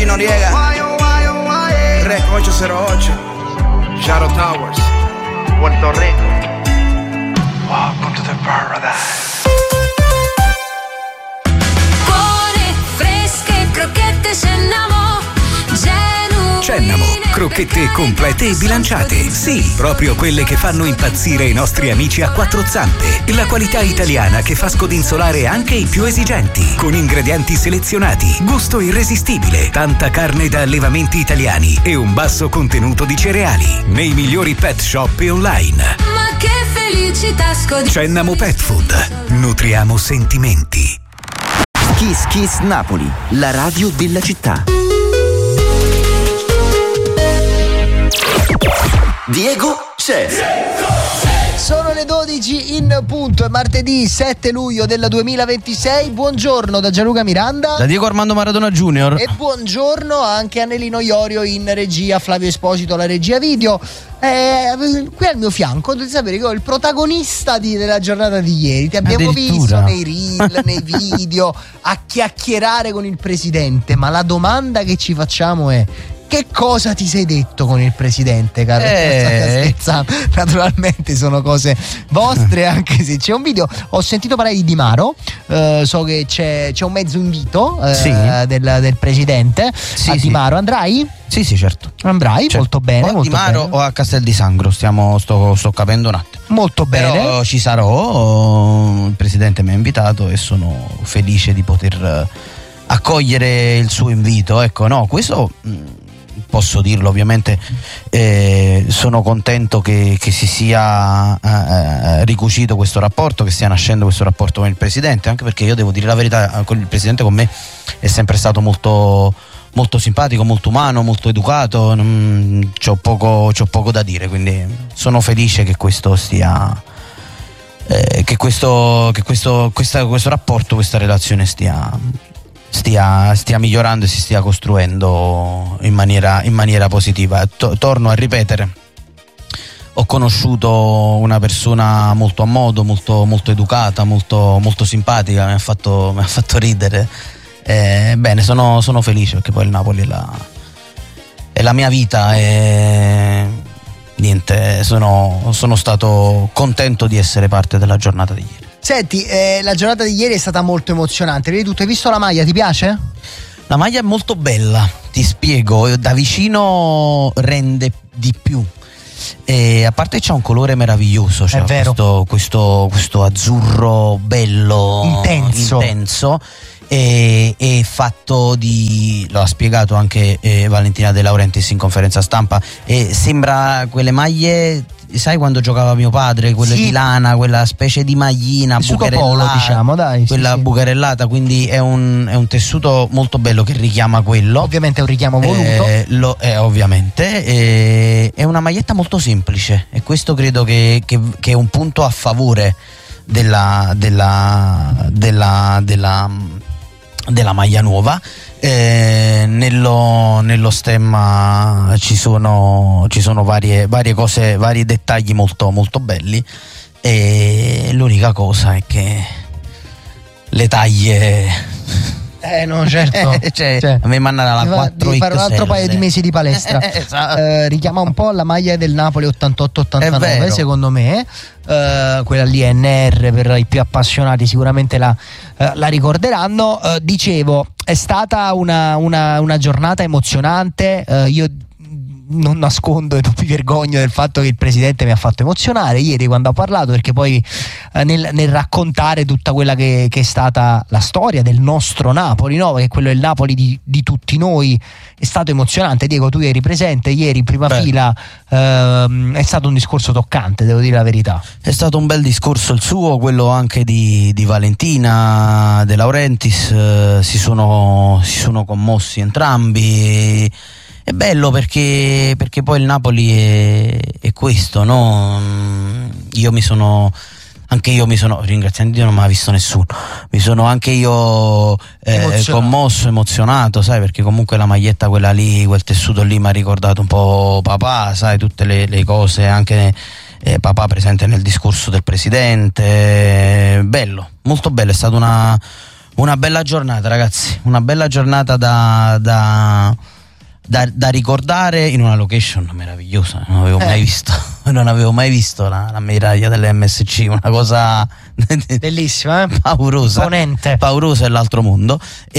Frankie Noriega, Rec 808, Shadow Towers, Puerto Rico. Welcome to the paradise. Buone, fresche, crocchette Cennamo. Cennamo, crocchette complete e bilanciate. Sì, proprio quelle che fanno impazzire i nostri amici a quattro zampe. La qualità italiana che fa scodinzolare anche i più esigenti. Con ingredienti selezionati, gusto irresistibile, tanta carne da allevamenti italiani e un basso contenuto di cereali. Nei migliori pet shop e online. Ma che felicità Cennamo Pet Food. Nutriamo sentimenti. Kiss Kiss Napoli, la radio della città. Diego c'è. Sono le 12 in punto, è martedì 7 luglio del 2026. Buongiorno da Gianluca Miranda, da Diego Armando Maradona Junior. E buongiorno anche a Nelino Iorio in regia, Flavio Esposito la regia video. Qui al mio fianco dovete sapere che ho il protagonista della giornata di ieri. Ti abbiamo visto nei reel, nei video a chiacchierare con il presidente, ma la domanda che ci facciamo è: che cosa ti sei detto con il presidente, caro? Naturalmente sono cose vostre, anche se c'è un video. Ho sentito parlare di Di Maro, so che c'è un mezzo invito del presidente a Di Maro. Andrai? Sì, certo. Andrai, certo. Molto bene. O a Di Maro o a Castel di Sangro, sto capendo un attimo. Molto bene. Però ci sarò, il presidente mi ha invitato e sono felice di poter accogliere il suo invito. Ecco, no, questo posso dirlo ovviamente, sono contento che si sia ricucito questo rapporto, che stia nascendo questo rapporto con il presidente, anche perché io devo dire la verità, il presidente con me è sempre stato molto, molto simpatico, molto umano, molto educato, c'ho poco da dire, quindi sono felice che questo stia che questo rapporto, questa relazione stia migliorando e si stia costruendo in maniera positiva. Torno a ripetere, ho conosciuto una persona molto a modo, molto, molto educata, molto, molto simpatica, mi ha fatto ridere. Bene, sono felice perché poi il Napoli è la mia vita e niente, sono stato contento di essere parte della giornata di ieri. Senti, la giornata di ieri è stata molto emozionante. Vedi tutto, hai visto la maglia, ti piace? La maglia è molto bella, ti spiego, da vicino rende di più. A parte c'è un colore meraviglioso, cioè questo azzurro bello, intenso. E fatto lo ha spiegato anche Valentina De Laurentiis in conferenza stampa, sembra quelle maglie, sai, quando giocava mio padre, quelle di lana, quella specie di maglina bucherellata, diciamo, dai, quella bucherellata, quindi è un tessuto molto bello che richiama quello. Ovviamente è un richiamo voluto. Ovviamente è una maglietta molto semplice e questo credo che è un punto a favore della maglia nuova. Nello stemma ci sono varie cose, vari dettagli molto, molto belli, e l'unica cosa è che le taglie no, certo. A me manda la 4XL. Devi fare un altro paio di mesi di palestra. Esatto. Richiama un po' la maglia del Napoli 88-89, secondo me. Quella lì NR, per i più appassionati sicuramente la ricorderanno. Dicevo, è stata una giornata emozionante. Io non nascondo e non mi vergogno del fatto che il presidente mi ha fatto emozionare ieri quando ha parlato, perché poi nel raccontare tutta quella che è stata la storia del nostro Napoli, no? Che quello è il Napoli di tutti noi, è stato emozionante. Diego, tu eri presente ieri in prima fila, è stato un discorso toccante, devo dire la verità. È stato un bel discorso il suo, quello anche di Valentina De Laurentiis, si sono commossi entrambi. È bello perché poi il Napoli è questo, no? Ringraziando Dio non mi ha visto nessuno, mi sono anche io commosso, emozionato, sai, perché comunque la maglietta quella lì, quel tessuto lì mi ha ricordato un po' papà, sai, tutte le cose, anche papà presente nel discorso del presidente. Bello, molto bello, è stata Una bella giornata, ragazzi, una bella giornata da ricordare in una location meravigliosa. Non avevo mai visto la medaglia dell'MSC, una cosa bellissima, paurosa, imponente, paurosa è l'altro mondo,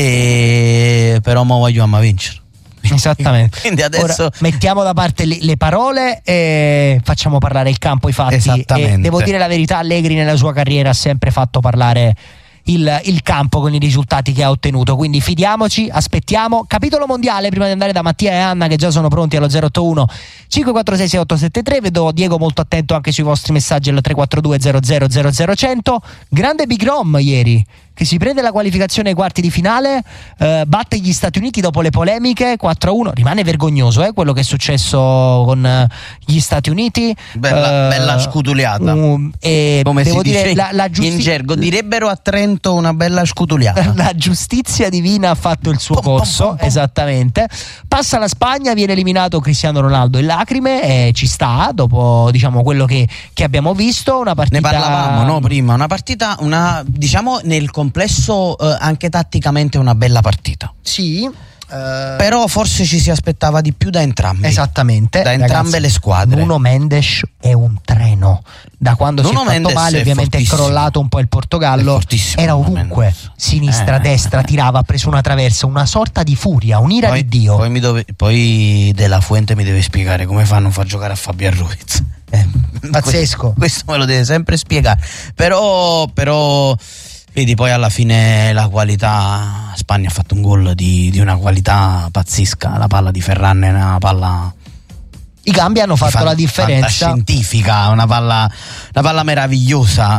però mo vogliamo vincere. Esattamente. Quindi adesso ora mettiamo da parte le parole e facciamo parlare il campo, i fatti. Esattamente. E devo dire la verità, Allegri nella sua carriera ha sempre fatto parlare il campo con i risultati che ha ottenuto, quindi fidiamoci, aspettiamo. Capitolo mondiale prima di andare da Mattia e Anna che già sono pronti allo 081 546 6873. Vedo Diego molto attento anche sui vostri messaggi al 342 00 00 Grande Big Rom ieri, che si prende la qualificazione ai quarti di finale, batte gli Stati Uniti dopo le polemiche 4-1. Rimane vergognoso quello che è successo con gli Stati Uniti. Bella scutuliata, e come devo si dire dice in gergo, direbbero a Trento una bella scutuliata. La giustizia divina ha fatto il suo corso. Esattamente. Passa la Spagna, viene eliminato Cristiano Ronaldo in lacrime, e ci sta dopo, diciamo, quello che abbiamo visto. Una partita, ne parlavamo prima, una partita, diciamo nel complesso anche tatticamente una bella partita. Sì. Però forse ci si aspettava di più da entrambi. Esattamente. Da entrambe le squadre. Nuno Mendes è un treno. Da quando Nuno si è fatto male, ovviamente è crollato un po' il Portogallo. Era ovunque, sinistra, destra, tirava, ha preso una traversa, una sorta di furia, un'ira di Dio. Poi De La Fuente mi deve spiegare come fanno a far giocare a Fabian Ruiz. Pazzesco. Questo me lo deve sempre spiegare. Però vedi, poi alla fine la qualità, Spagna ha fatto un gol di una qualità pazzesca. La palla di Ferran è una palla, i cambi hanno fatto la differenza, scientifica, una palla meravigliosa.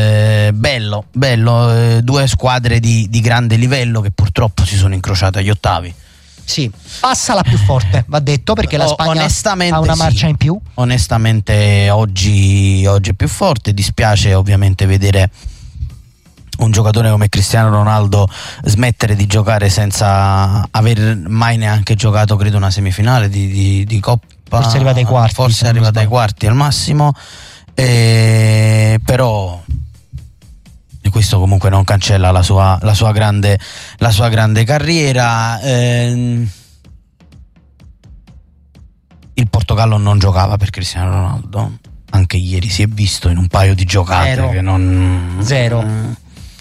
Bello, due squadre di grande livello che purtroppo si sono incrociate agli ottavi. Sì, passa la più forte, va detto, perché la Spagna ha una marcia in più. Onestamente oggi è più forte. Dispiace ovviamente vedere un giocatore come Cristiano Ronaldo smettere di giocare senza aver mai neanche giocato, credo, una semifinale di Coppa. Forse è arrivata ai quarti. Forse è arrivata ai quarti al massimo, però questo comunque non cancella la sua grande carriera. Il Portogallo non giocava per Cristiano Ronaldo, anche ieri si è visto in un paio di giocate zero.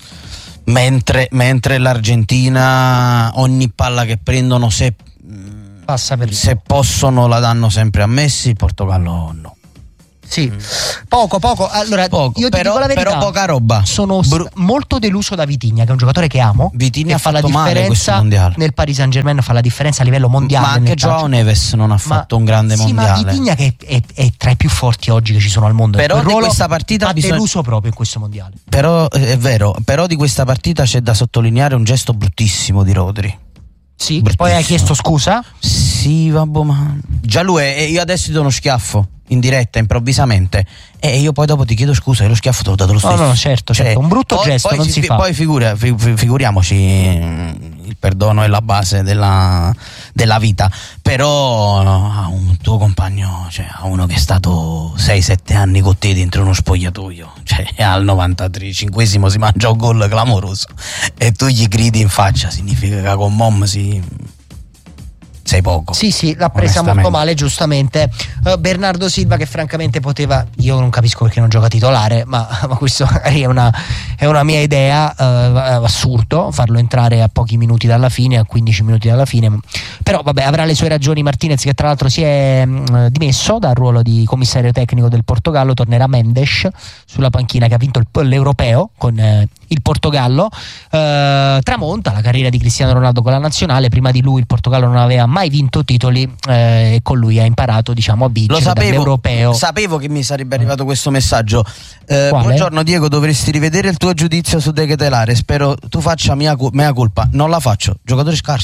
Mentre l'Argentina ogni palla che prendono, se possono la danno sempre a Messi, il Portogallo no. Sì, poco. Allora, io ti dico la verità, però poca roba. Sono molto deluso da Vitinha, che è un giocatore che amo. Vitinha ha fatto la differenza nel Paris Saint-Germain, fa la differenza a livello mondiale. Ma anche Joao Neves non ha fatto un grande mondiale. Ma Vitinha che è tra i più forti oggi che ci sono al mondo. Però di questa partita ha deluso proprio in questo mondiale. Però è vero, però di questa partita c'è da sottolineare un gesto bruttissimo di Rodri. Sì, poi hai chiesto scusa? Sì, vabbè, ma già lui io adesso ti do uno schiaffo in diretta improvvisamente e io poi dopo ti chiedo scusa e lo schiaffo te l'ho dato lo stesso. No, certo, un brutto gesto non si fa. Poi figuriamoci, il perdono è la base della vita, però a un tuo compagno, cioè a uno che è stato 6-7 anni con te dentro uno spogliatoio, cioè al 93esimo si mangia un gol clamoroso e tu gli gridi in faccia, significa che con Mom sei poco. Sì, l'ha presa molto male, giustamente. Bernardo Silva, che francamente poteva, io non capisco perché non gioca titolare, ma questo magari è una mia idea, assurdo farlo entrare a pochi minuti dalla fine, a 15 minuti dalla fine, però vabbè, avrà le sue ragioni. Martinez, che tra l'altro si è dimesso dal ruolo di commissario tecnico del Portogallo, tornerà Mendes sulla panchina, che ha vinto l'Europeo con il Portogallo. Tramonta la carriera di Cristiano Ronaldo con la nazionale. Prima di lui il Portogallo non aveva mai vinto titoli, e con lui ha imparato, diciamo, a vincere dall'Europeo. Sapevo che mi sarebbe arrivato questo messaggio. Buongiorno Diego, dovresti rivedere il tuo giudizio su De Ketelaere, spero tu faccia mea colpa. Non la faccio, giocatore scarso.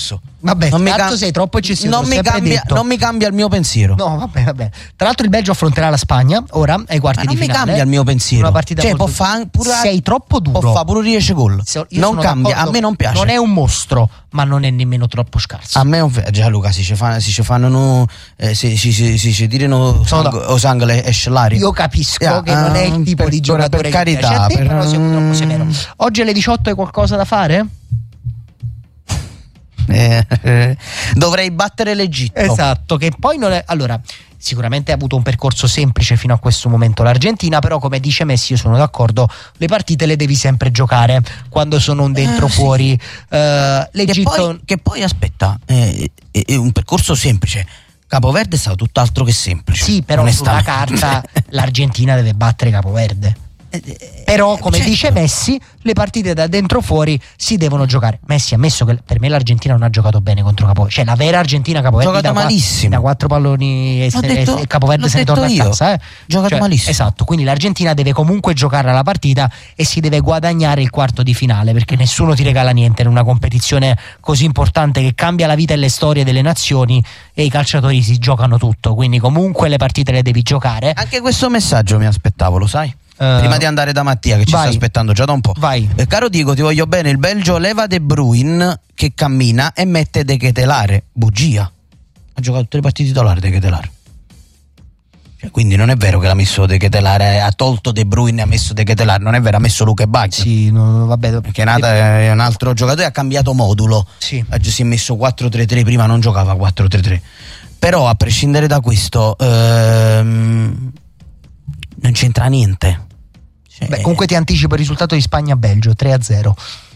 Vabbè, sei troppo eccessivo. Non mi cambia il mio pensiero. No, vabbè. Tra l'altro il Belgio affronterà la Spagna ora ai quarti di finale. Non mi cambia il mio pensiero. Una partita sei troppo duro. Può fare pure 10 gol. Non cambia, a me non piace. Non è un mostro, ma non è nemmeno troppo scarso. A me Gianluca si fanno si tirano o sangue e scelari. Io capisco che non è il tipo di giocatore per carità, che piace a te, però sei troppo severo. Oggi alle 18 hai qualcosa da fare? Dovrei battere l'Egitto. Esatto, che poi non è. Allora, sicuramente ha avuto un percorso semplice fino a questo momento l'Argentina, però come dice Messi, io sono d'accordo, le partite le devi sempre giocare quando sono un dentro fuori. L'Egitto che poi aspetta, è un percorso semplice. Capoverde è stato tutt'altro che semplice. Sì, però sulla carta l'Argentina deve battere Capoverde. Però come dice Messi, le partite da dentro fuori si devono giocare. Messi ha ammesso che per me l'Argentina non ha giocato bene contro Capoverde, cioè la vera Argentina Capoverde giocato malissimo, da 4 palloni e Capoverde se ne torna a casa, giocato malissimo. Esatto, quindi l'Argentina deve comunque giocare la partita e si deve guadagnare il quarto di finale, perché nessuno ti regala niente in una competizione così importante che cambia la vita e le storie delle nazioni, e i calciatori si giocano tutto, quindi comunque le partite le devi giocare. Anche questo messaggio mi aspettavo, lo sai? Prima di andare da Mattia che ci sta aspettando già da un po'. Caro Diego, ti voglio bene. Il Belgio leva De Bruyne che cammina e mette De Ketelare. Bugia. Ha giocato tutte le partite titolari De Ketelare. Quindi non è vero che l'ha messo De Ketelare, ha tolto De Bruyne e ha messo De Ketelare. Non è vero, ha messo Luke Baggi. Sì, vabbè. Perché è un altro giocatore, ha cambiato modulo. Sì. Si è messo 4-3-3, prima non giocava 4-3-3. Però a prescindere da questo non c'entra niente. Comunque ti anticipo il risultato di Spagna-Belgio 3-0,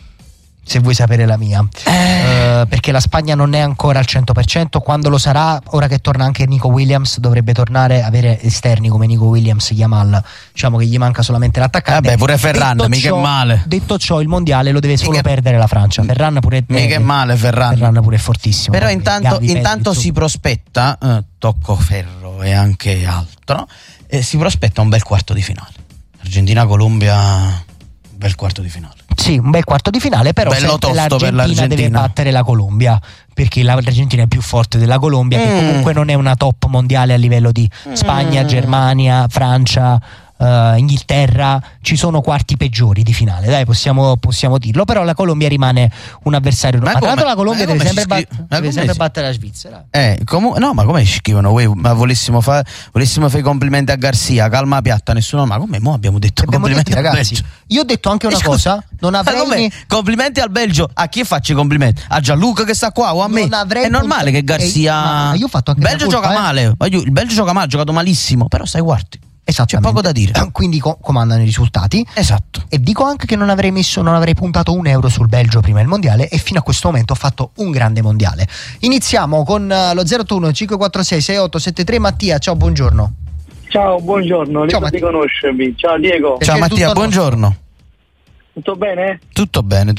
se vuoi sapere la mia, perché la Spagna non è ancora al 100%. Quando lo sarà, ora che torna anche Nico Williams, dovrebbe tornare a avere esterni come Nico Williams, Yamal, diciamo che gli manca solamente l'attaccante. Pure Ferran, mica è male. Detto ciò, il mondiale lo deve solo perdere la Francia. Ferran pure mica è male. Ferran pure è fortissimo. Però intanto si prospetta, tocco ferro e anche altro, si prospetta un bel quarto di finale. Argentina-Colombia, un bel quarto di finale. Sì, un bel quarto di finale, però l'Argentina deve battere la Colombia, perché l'Argentina è più forte della Colombia, che comunque non è una top mondiale a livello di Spagna, Germania, Francia, Inghilterra. Ci sono quarti peggiori di finale, dai, possiamo dirlo, però la Colombia rimane un avversario. Ma tra l'altro la Colombia deve sempre battere la Svizzera. Ma come scrivono? Ma volessimo fare i complimenti a Garcia, calma piatta, nessuno. Ma come mo abbiamo detto complimenti al ragazzi? Belgio? Io ho detto anche una cosa, non avrei complimenti al Belgio. A chi faccio i complimenti? A Gianluca che sta qua o a me? È normale che Garcia. Io ho fatto anche il Belgio gioca male. Il Belgio gioca male, ha giocato malissimo, però stai quarti. C'è poco da dire. Quindi comandano i risultati. Esatto. E dico anche che non avrei puntato €1 sul Belgio prima del mondiale, e fino a questo momento ho fatto un grande mondiale. Iniziamo con lo 081 546 6873. Mattia, ciao, buongiorno. Ciao, buongiorno, lieto di conoscervi. Ciao Diego. Ciao Mattia, buongiorno. Tutto bene? Tutto bene.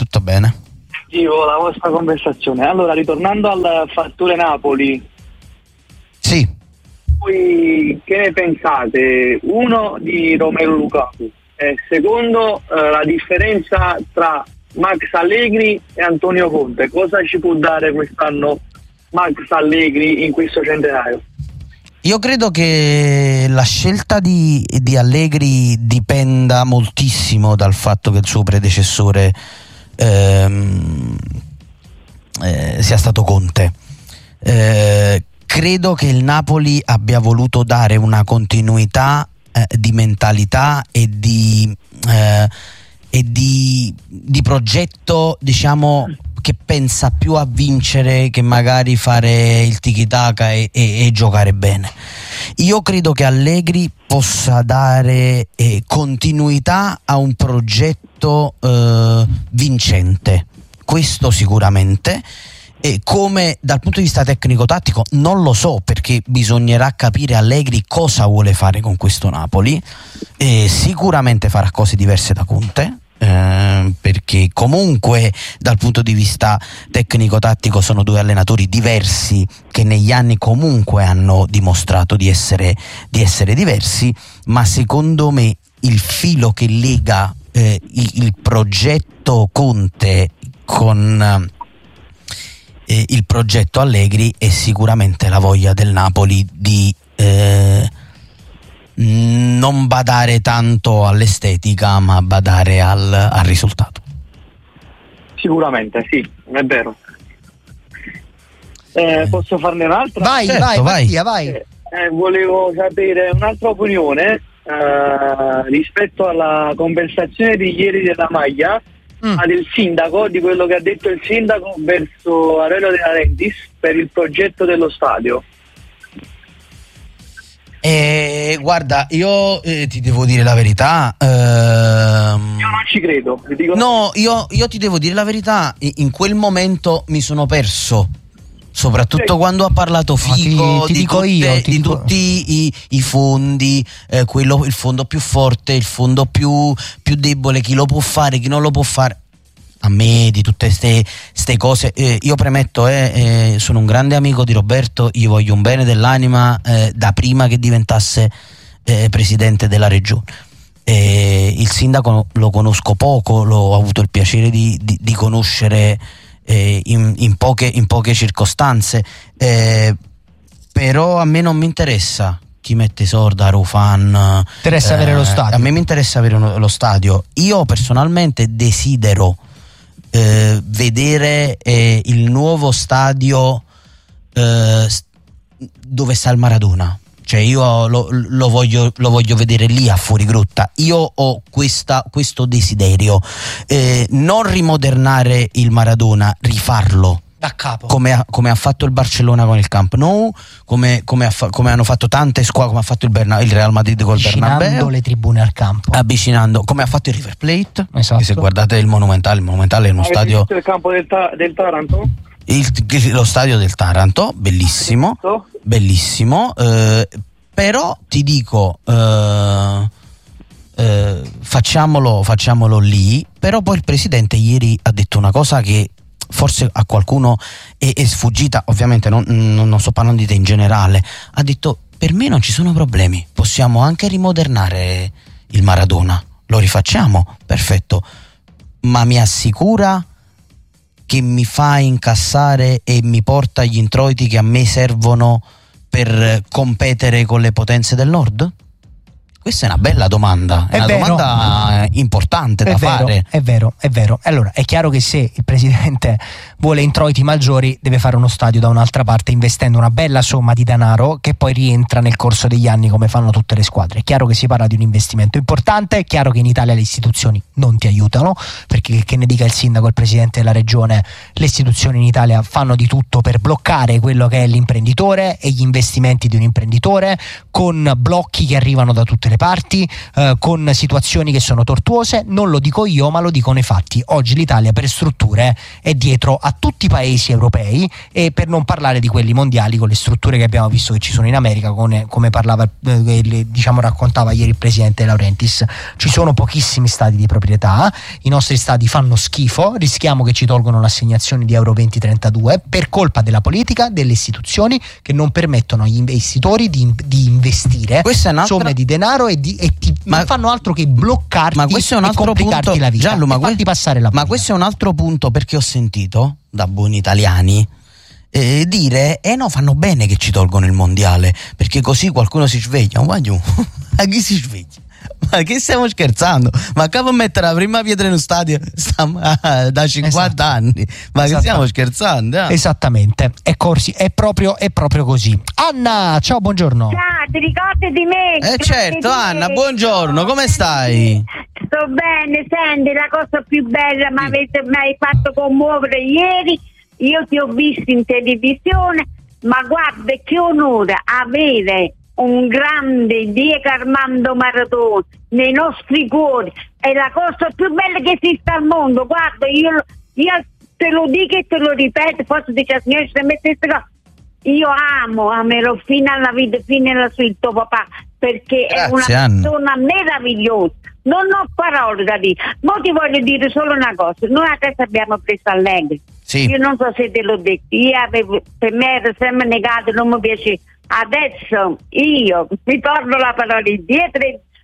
Dico la vostra conversazione. Allora, ritornando al fattore Napoli. Sì. Voi che ne pensate? Uno, di Romelu Lukaku, e secondo, la differenza tra Max Allegri e Antonio Conte. Cosa ci può dare quest'anno Max Allegri in questo centenario? Io credo che la scelta di Allegri dipenda moltissimo dal fatto che il suo predecessore sia stato Conte. Credo che il Napoli abbia voluto dare una continuità di mentalità e di progetto, diciamo, che pensa più a vincere che magari fare il tiki-taka e giocare bene. Io credo che Allegri possa dare continuità a un progetto vincente, questo sicuramente. E come dal punto di vista tecnico-tattico non lo so, perché bisognerà capire Allegri cosa vuole fare con questo Napoli. Sicuramente farà cose diverse da Conte, perché comunque dal punto di vista tecnico-tattico sono due allenatori diversi che negli anni comunque hanno dimostrato di essere diversi, ma secondo me il filo che lega il progetto Conte con il progetto Allegri e sicuramente la voglia del Napoli di non badare tanto all'estetica, ma badare al risultato. Sicuramente, sì, è vero. Posso farne un'altra? Vai, Certo, vai. Volevo sapere un'altra opinione rispetto alla conversazione di ieri della maglia del sindaco, di quello che ha detto il sindaco verso Aurelio De Laurentiis per il progetto dello stadio. Guarda, io ti devo dire la verità. Io non ci credo. No, io ti devo dire la verità. In quel momento mi sono perso. Soprattutto quando ha parlato Fico di tutti i fondi, il fondo più forte, il fondo più debole, chi lo può fare, chi non lo può fare. A me di tutte ste cose, io premetto, sono un grande amico di Roberto, gli voglio un bene dell'anima da prima che diventasse presidente della regione. Il sindaco lo conosco poco, l'ho avuto il piacere di conoscere in poche circostanze, però a me non mi interessa chi mette i soldi a Rufan. Interessa avere lo stadio. A me mi interessa avere lo stadio. Io personalmente desidero vedere il nuovo stadio dove sta il Maradona. Cioè io lo voglio vedere lì a Fuorigrotta. Io ho questo desiderio, non rimodernare il Maradona, rifarlo da capo, come ha fatto il Barcellona con il Camp Nou, come hanno fatto tante squadre, come ha fatto il Real Madrid col Bernabeu, avvicinando le tribune al campo, come ha fatto il River Plate. Esatto. Che se guardate il Monumentale è uno stadio. Visto il campo del Taranto? Lo stadio del Taranto, bellissimo, però ti dico, facciamolo lì. Però poi il presidente ieri ha detto una cosa che forse a qualcuno è sfuggita, ovviamente non sto parlando di te in generale. Ha detto: per me non ci sono problemi, possiamo anche rimodernare il Maradona, lo rifacciamo, perfetto, ma mi assicura che mi fa incassare e mi porta gli introiti che a me servono per competere con le potenze del nord? Questa è una bella domanda, domanda importante da fare. È vero. Allora, è chiaro che se il presidente vuole introiti maggiori deve fare uno stadio da un'altra parte, investendo una bella somma di denaro che poi rientra nel corso degli anni come fanno tutte le squadre. È chiaro che si parla di un investimento importante, è chiaro che in Italia le istituzioni non ti aiutano, perché che ne dica il sindaco, il presidente della regione, le istituzioni in Italia fanno di tutto per bloccare quello che è l'imprenditore e gli investimenti di un imprenditore, con blocchi che arrivano da tutte le parti, con situazioni che sono tortuose. Non lo dico io, ma lo dicono i fatti. Oggi l'Italia per strutture è dietro a tutti i paesi europei, e per non parlare di quelli mondiali, con le strutture che abbiamo visto che ci sono in America, come parlava, raccontava ieri il presidente De Laurentiis. Ci sono pochissimi stadi di proprietà, i nostri stadi fanno schifo, rischiamo che ci tolgono l'assegnazione di Euro 2032 per colpa della politica, delle istituzioni che non permettono agli investitori di investire somme di denaro e non fanno altro che bloccarti, ma questo è un altro e complicarti punto, la vita, Gianlu, farti passare la vita. Ma questo è un altro punto, perché ho sentito da buoni italiani dire no, fanno bene che ci tolgono il mondiale, perché così qualcuno si sveglia. Ma chi si sveglia? Ma che stiamo scherzando? Ma capo mettere la prima pietra in uno stadio da 50 anni. Ma che stiamo scherzando? Esattamente, è proprio così. Anna, ciao, buongiorno. Ciao, ti ricordi di me? Certo, Anna, buongiorno, come stai? Sto bene, senti, la cosa più bella mi hai fatto commuovere ieri. Io ti ho visto in televisione, ma guarda che onore avere un grande Diego Armando Maradona nei nostri cuori. È la cosa più bella che esiste al mondo. Guarda, io te lo dico e te lo ripeto, forse dice signore, se mettesse qua. Io amerò fino alla vita, fino alla sua il tuo papà, perché grazie, è una persona meravigliosa. Non ho parole da dire. Ma ti voglio dire solo una cosa: noi adesso abbiamo preso Allegri. Sì. Io non so se te l'ho detto, per me era sempre negato, non mi piace. Adesso io mi torno la parola indietro,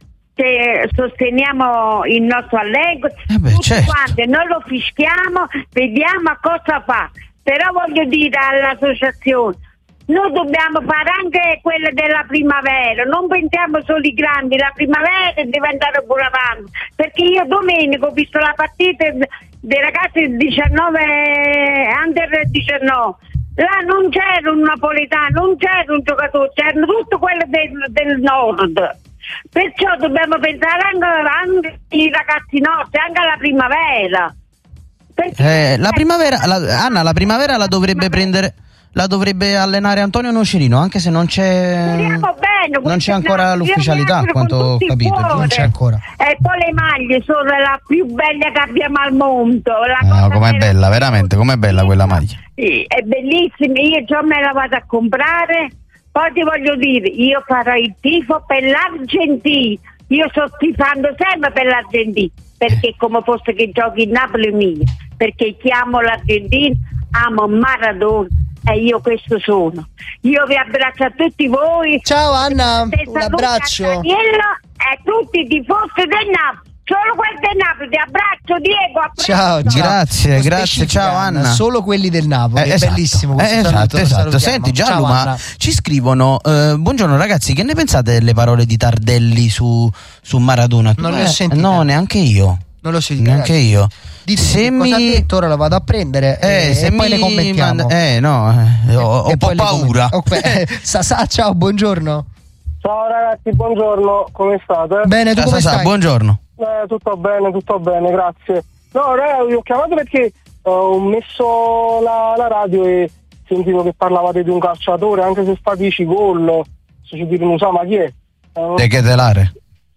se sosteniamo il nostro Allegri, tutti certo. quanti noi lo fischiamo, vediamo a cosa fa. Però voglio dire all'associazione, noi dobbiamo fare anche quella della primavera, non pensiamo solo i grandi, la primavera deve andare pure avanti, perché io domenica ho visto la partita dei ragazzi 19 under 19, là non c'era un napoletano, non c'era un giocatore, c'erano tutti quelli del nord, perciò dobbiamo pensare anche ai ragazzi nostri, anche alla primavera. La primavera, Anna, la primavera la dovrebbe prendere, la dovrebbe allenare Antonio Nocerino, anche se non c'è bene, non c'è ancora l'ufficialità, a quanto ho capito. Non c'è ancora. E poi le maglie sono la più bella che abbiamo al mondo. Com'è bella, veramente, com'è bella quella maglia. Sì, è bellissima, io già me la vado a comprare. Poi ti voglio dire, io farò il tifo per l'Argentina, io sto tifando sempre per l'Argentina, perché come fosse che giochi in Napoli mia, perché chiamo l'Argentina, amo Maradona e io questo sono. Io vi abbraccio a tutti voi. Ciao Anna, un abbraccio. A Daniela e tutti i tifosi del Napoli. Solo quelli del Napoli, ti abbraccio Diego, Ciao. Grazie, ciao Anna. Solo quelli del Napoli, è bellissimo questo esatto. saluto, Senti Gianlu, ciao, ma Anna. ci scrivono buongiorno ragazzi, che ne pensate delle parole di Tardelli su Maradona? Non le ho sentite. No, neanche io. Non lo sentite. Neanche io. Se cosa ha detto, ora lo vado a prendere e poi ne commentiamo. Ho un po' paura. Sasà, ciao, buongiorno. Ciao ragazzi, buongiorno, come state? Bene, tu come stai? Buongiorno. Tutto bene, grazie. No, ragazzi, ho chiamato perché ho messo la radio e sentivo che parlavate di un calciatore, anche se sta 10 gol, se ci dire non sa, ma chi è? De Ketelare.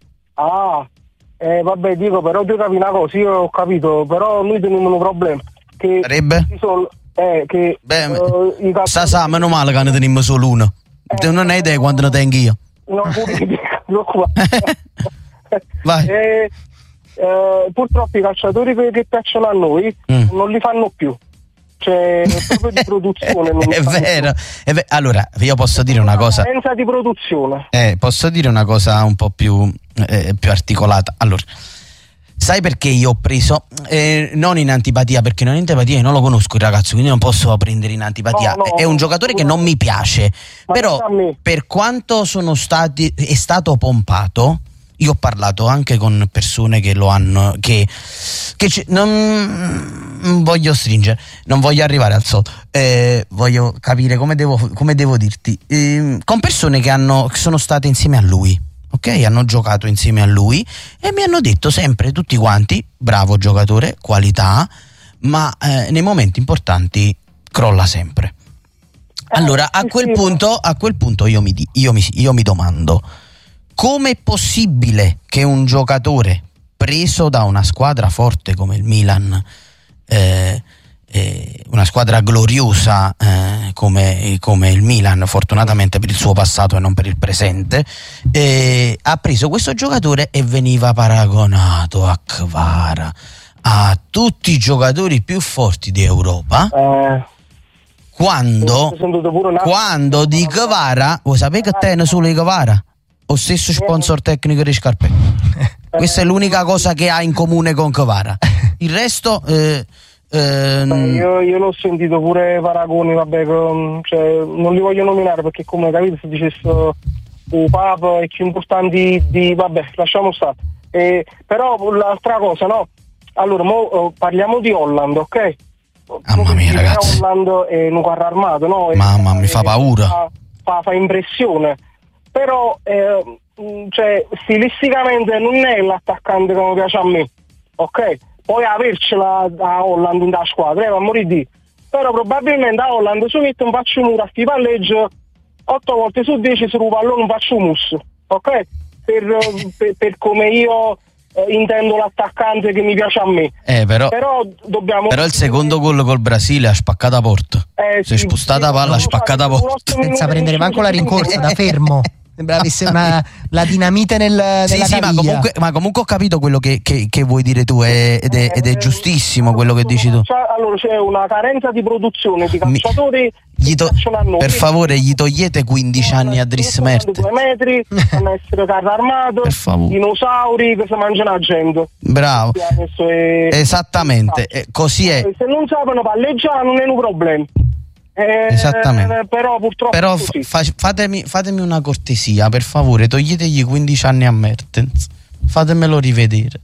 Vabbè, dico, però tu capi una cosa, io ho capito, però noi teniamo un problema. Che sarebbe? Sasà, meno male che ne teniamo solo uno. Non hai idea quando ne tengo io. No, Vai. Purtroppo i calciatori che piacciono a noi non li fanno più, cioè proprio di produzione non è vero. Allora io posso dire una cosa, senza di produzione, posso dire una cosa un po' più articolata. Allora, sai perché io ho preso non in antipatia, perché non in antipatia io non lo conosco il ragazzo, quindi non posso prendere in antipatia. È un giocatore che non mi piace, però per quanto è stato pompato, io ho parlato anche con persone che lo hanno, non voglio stringere, non voglio arrivare al sodo, voglio capire come devo dirti, con persone che sono state insieme a lui, ok? Hanno giocato insieme a lui e mi hanno detto sempre tutti quanti: bravo giocatore, qualità, ma nei momenti importanti crolla sempre. Allora a quel punto io mi domando: com'è possibile che un giocatore preso da una squadra forte come il Milan, una squadra gloriosa come il Milan, fortunatamente per il suo passato e non per il presente, ha preso questo giocatore e veniva paragonato a Kvara, a tutti i giocatori più forti d'Europa, quando di Kvara, vuoi sapere che te ne solo di Kvara? O stesso sponsor tecnico di scarpette. Questa è l'unica cosa che ha in comune con Kvara. Il resto io l'ho sentito pure paragoni, vabbè, cioè, non li voglio nominare perché, come capite, se dicessero Papa e più importanti vabbè, lasciamo stare. Però l'altra cosa, no? Allora, parliamo di Holland, ok? Mamma mia, ragazzi. Holland è un carro armato, no? Mamma, mi fa paura. Fa impressione. Però cioè, stilisticamente non è l'attaccante che mi piace a me, ok? Poi avercela a Holland in da squadra, va a morire di. Però probabilmente a Holland su metto un faccio muro a sti palleggio 8 volte su 10 su un pallone un faccio mus, ok? Per come io intendo l'attaccante che mi piace a me. Però il secondo gol col Brasile ha spaccato a porta. Si è spostata la palla, ha spaccato a porta. Senza prendere manco la rincorsa da fermo. Sembrava avesse la dinamite nella caviglia. Ma comunque ho capito quello che vuoi dire tu ed è giustissimo quello che dici tu. Allora c'è una carenza di produzione di cacciatori. Per favore, gli togliete 15 anni a Dries Mertens. 2 metri, devono essere carro armato, dinosauri che si mangiano la gente. Bravo. Esattamente, così è. Se non sapano palleggiare non è un problema. Esattamente. Però purtroppo fatemi una cortesia, per favore, toglietegli 15 anni a Mertens. Fatemelo rivedere.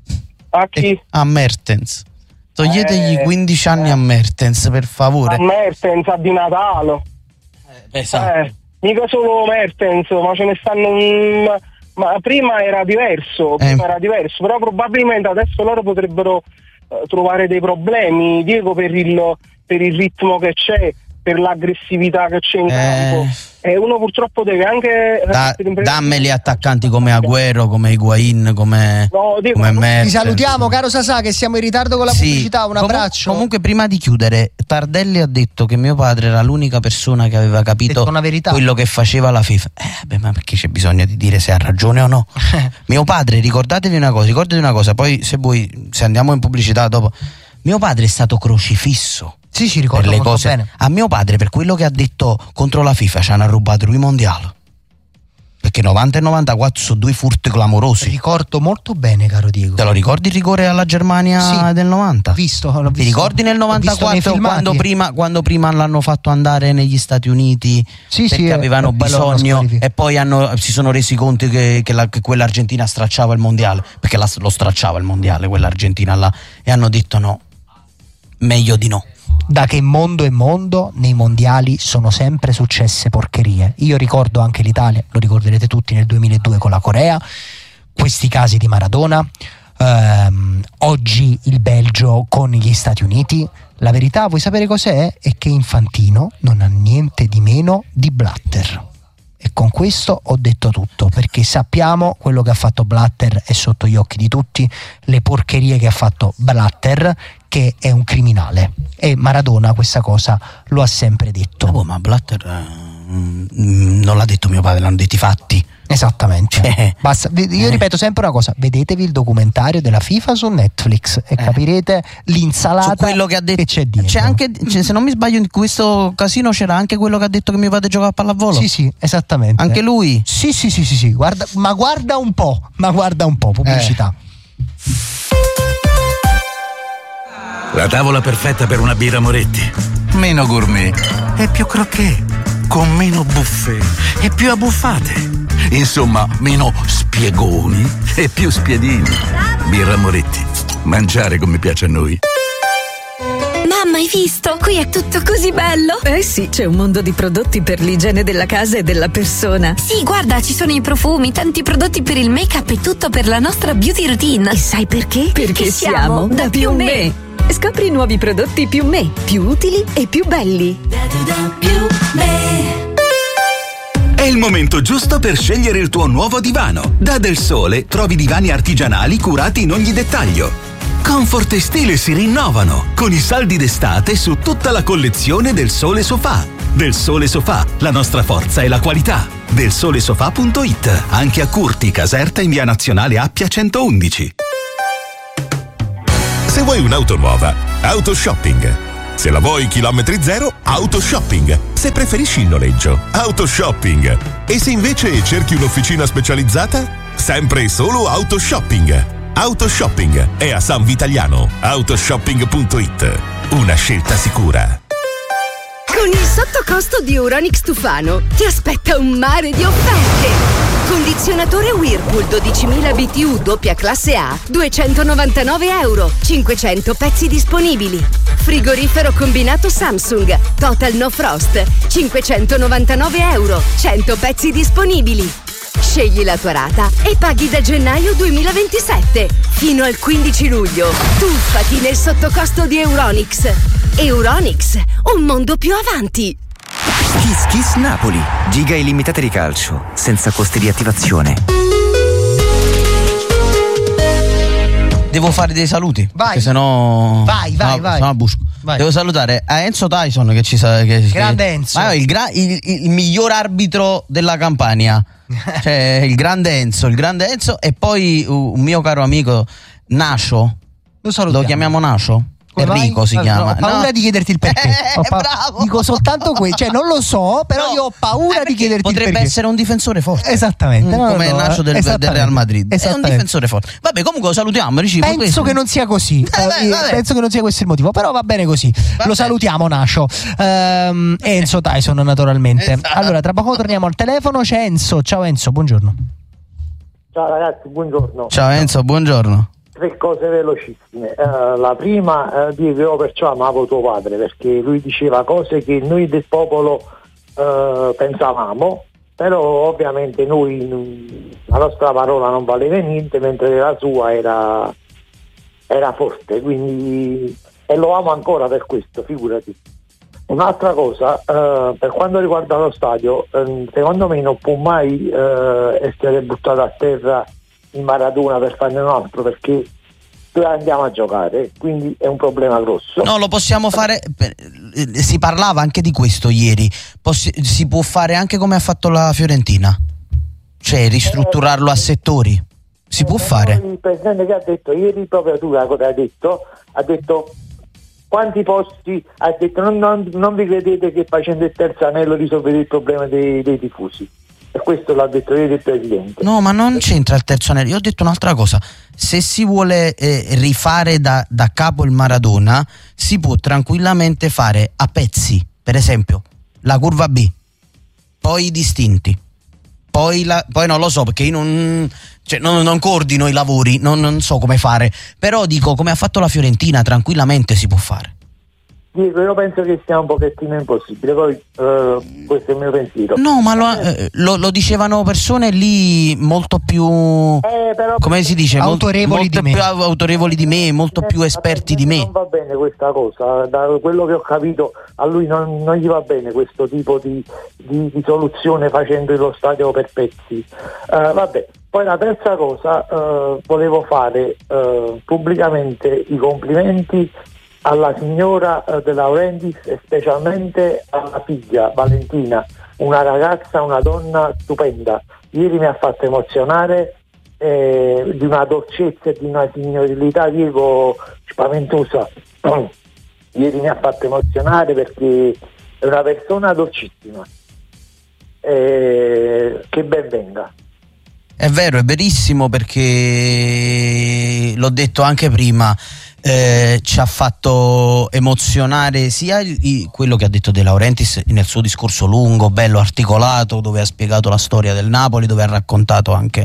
A chi? A Mertens. Toglietegli 15 anni a Mertens, per favore. A Mertens, a Di Natale. Esatto. Mica solo Mertens, ma ce ne stanno ma prima era diverso, però probabilmente adesso loro potrebbero trovare dei problemi, Diego, per il ritmo che c'è, per l'aggressività che c'è in campo. E uno purtroppo deve anche dammeli attaccanti come Agüero, come Higuain, come Mertens. Ti salutiamo, caro Sasà, che siamo in ritardo con la pubblicità. Un abbraccio. Comunque, prima di chiudere, Tardelli ha detto che mio padre era l'unica persona che aveva capito quello che faceva la FIFA. Ma perché c'è bisogno di dire se ha ragione o no? Mio padre, ricordate una cosa, poi se andiamo in pubblicità dopo, mio padre è stato crocifisso. Sì, ci ricordo per le molto cose. Bene. A mio padre, per quello che ha detto contro la FIFA, ci hanno rubato lui mondiale. Perché 90 e 94 sono 2 furti clamorosi. Ricordo molto bene, caro Diego. Te lo ricordi il rigore alla Germania del 90? L'ho visto. Ti ricordi nel 94 quando prima l'hanno fatto andare negli Stati Uniti perché avevano bisogno e poi si sono resi conto che quell'Argentina stracciava il mondiale, perché lo stracciava il mondiale quell'Argentina là, e hanno detto no, meglio di no. Da che mondo è mondo, nei mondiali sono sempre successe porcherie. Io ricordo anche l'Italia, lo ricorderete tutti, nel 2002 con la Corea, questi casi di Maradona, oggi il Belgio con gli Stati Uniti. La verità, vuoi sapere cos'è? È che Infantino non ha niente di meno di Blatter. E con questo ho detto tutto, perché sappiamo quello che ha fatto Blatter è sotto gli occhi di tutti, le porcherie che ha fatto Blatter, che è un criminale, e Maradona questa cosa lo ha sempre detto. Ma Blatter non l'ha detto mio padre, l'hanno detto i fatti. Esattamente. Basta. Io ripeto sempre una cosa: vedetevi il documentario della FIFA su Netflix e capirete l'insalata quello che ha detto, che c'è dietro. C'è anche, se non mi sbaglio, in questo casino c'era anche quello che ha detto che mio padre giocava a pallavolo. Sì, esattamente. Anche lui? Sì. Guarda un po', pubblicità. La tavola perfetta per una birra Moretti. Meno gourmet e più croquet, con meno buffet e più abbuffate. Insomma, meno spiegoni e più spiedini. Birra Moretti. Mangiare come piace a noi. Mamma, hai visto? Qui è tutto così bello. Sì, c'è un mondo di prodotti per l'igiene della casa e della persona. Sì, guarda, ci sono i profumi, tanti prodotti per il make-up e tutto per la nostra beauty routine. E sai perché? Perché siamo da Più Me. Scopri nuovi prodotti Più Me, più utili e più belli. Più Me. È il momento giusto per scegliere il tuo nuovo divano. Da Del Sole trovi divani artigianali curati in ogni dettaglio. Comfort e stile si rinnovano con i saldi d'estate su tutta la collezione Del Sole Sofà. Del Sole Sofà, la nostra forza è la qualità. Delsolesofà.it, anche a Curti, Caserta, in via Nazionale Appia 111. Se vuoi un'auto nuova, Autoshopping. Se la vuoi chilometri zero, Autoshopping. Se preferisci il noleggio, Autoshopping. E se invece cerchi un'officina specializzata, sempre e solo Autoshopping. Autoshopping è a San Vitaliano. Autoshopping.it. Una scelta sicura. Con il sottocosto di Euronics Tufano ti aspetta un mare di offerte. Condizionatore Whirlpool 12.000 BTU doppia classe A, €299, 500 pezzi disponibili. Frigorifero combinato Samsung, Total No Frost, €599, 100 pezzi disponibili. Scegli la tua rata e paghi da gennaio 2027. Fino al 15 luglio. Tuffati nel sottocosto di Euronics. Euronics, un mondo più avanti. Kiss Kiss Napoli. Giga illimitate di calcio, senza costi di attivazione. Devo fare dei saluti. Vai. Perché sennò. Vai. Sennò busco. Vai. Devo salutare a Enzo Tyson che ci sa. Grande Enzo. Il miglior arbitro della Campania. Cioè, il grande Enzo. E poi un mio caro amico Nacio. Lo chiamiamo Nacio? Enrico si chiama. Ho paura di chiederti il perché. Bravo. Dico soltanto questo, cioè non lo so, però io ho paura di chiederti il perché. Potrebbe essere un difensore forte. Esattamente. Come Nacio del Real Madrid. È un difensore forte. Vabbè, comunque lo salutiamo. Penso che non sia così. Penso che non sia questo il motivo, però va bene così. Lo salutiamo, Nacio. Enzo Tyson, naturalmente. Esatto. Allora, tra poco torniamo al telefono. C'è Enzo. Ciao Enzo, buongiorno. Ciao ragazzi, buongiorno. Ciao Enzo, buongiorno. 3 cose velocissime. La prima, io perciò amavo tuo padre, perché lui diceva cose che noi del popolo pensavamo, però ovviamente noi la nostra parola non valeva niente, mentre la sua era forte, quindi, e lo amo ancora per questo, figurati. Un'altra cosa, per quanto riguarda lo stadio, secondo me non può mai essere buttato a terra in Maradona per farne un altro, perché noi andiamo a giocare, quindi è un problema grosso. No, lo possiamo fare. Si parlava anche di questo ieri. Si può fare anche come ha fatto la Fiorentina, cioè ristrutturarlo a settori. Si può fare. Il presidente che ha detto ieri, proprio tu cosa ha detto quanti posti, ha detto non vi credete che facendo il terzo anello risolvete il problema dei tifosi. E questo l'ha detto ieri il presidente. No, ma non c'entra il terzo anello. Io ho detto un'altra cosa. Se si vuole rifare da capo il Maradona, si può tranquillamente fare a pezzi. Per esempio la curva B, poi i distinti, poi non lo so, perché io non coordino i lavori, non so come fare, però dico, come ha fatto la Fiorentina, tranquillamente si può fare. Io penso che sia un pochettino impossibile, poi questo è il mio pensiero. No, ma lo dicevano persone lì molto più, però, come si dice, autorevoli molto più autorevoli di me, molto più esperti di me. Non va bene questa cosa, da quello che ho capito a lui non gli va bene questo tipo di soluzione, facendo lo stadio per pezzi. Vabbè. Poi la terza cosa, volevo fare pubblicamente i complimenti alla signora De Laurentiis e specialmente alla figlia Valentina, una ragazza, una donna stupenda. Ieri mi ha fatto emozionare, di una dolcezza e di una signorilità, dico, spaventosa. Ieri mi ha fatto emozionare perché è una persona dolcissima. Che ben venga. È vero, è verissimo, perché l'ho detto anche prima. Ci ha fatto emozionare sia quello che ha detto De Laurentiis nel suo discorso lungo, bello articolato, dove ha spiegato la storia del Napoli, dove ha raccontato anche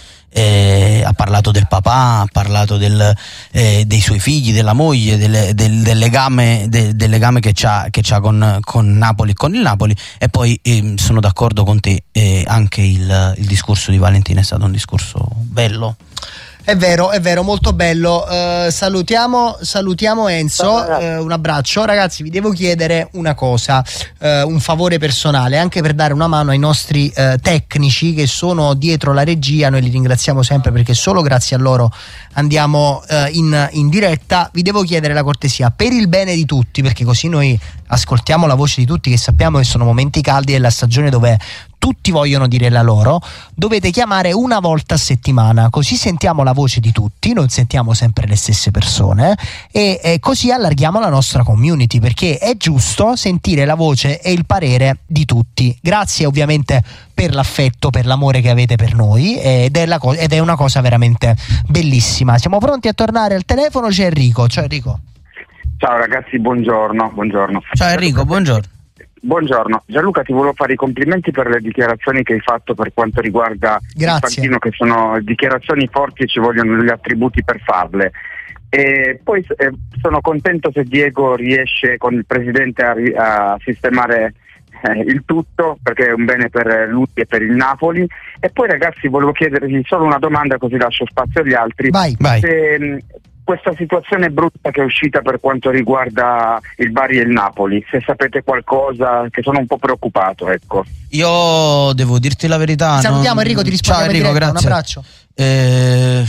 ha parlato del papà, ha parlato dei suoi figli, della moglie, del legame che c'ha con Napoli e con il Napoli. E poi sono d'accordo con te, anche il discorso di Valentina è stato un discorso bello. È vero, molto bello. Salutiamo Enzo, un abbraccio. Ragazzi, vi devo chiedere una cosa, un favore personale, anche per dare una mano ai nostri tecnici che sono dietro la regia. Noi li ringraziamo sempre, perché solo grazie a loro andiamo in diretta. Vi devo chiedere la cortesia, per il bene di tutti, perché così noi ascoltiamo la voce di tutti, che sappiamo che sono momenti caldi della stagione dove tutti vogliono dire la loro. Dovete chiamare una volta a settimana, così sentiamo la voce di tutti, non sentiamo sempre le stesse persone, e così allarghiamo la nostra community, perché è giusto sentire la voce e il parere di tutti. Grazie ovviamente per l'affetto, per l'amore che avete per noi, ed è una cosa veramente bellissima. Siamo pronti a tornare al telefono. C'è Enrico. Ciao Enrico. Ciao ragazzi, buongiorno. Ciao Enrico, buongiorno. Buongiorno, Gianluca, ti volevo fare i complimenti per le dichiarazioni che hai fatto per quanto riguarda Infantino, che sono dichiarazioni forti e ci vogliono gli attributi per farle. E poi sono contento se Diego riesce con il presidente a sistemare il tutto, perché è un bene per lui e per il Napoli. E poi ragazzi, volevo chiedervi solo una domanda, così lascio spazio agli altri. Vai. Se, questa situazione brutta che è uscita per quanto riguarda il Bari e il Napoli, se sapete qualcosa, che sono un po' preoccupato, ecco. Io devo dirti la verità. Salutiamo Enrico, ti rispondiamo. Ciao Enrico, grazie. Un abbraccio.